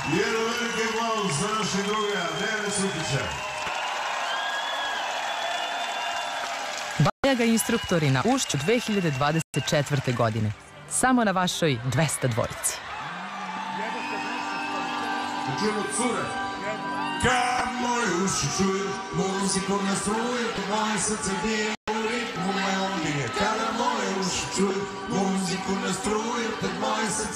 Jedan veliki aplauz za našeg druga Dejana Sutića. Bajaga instruktori na Ušću 2024. godine. Samo na vašoj 200 dvojici. Čujemo cure. Kad moje uši čuju muziku na struju, moje srce bije u ritmu melodije. Kada moje uši čuju muziku na struju, moje srce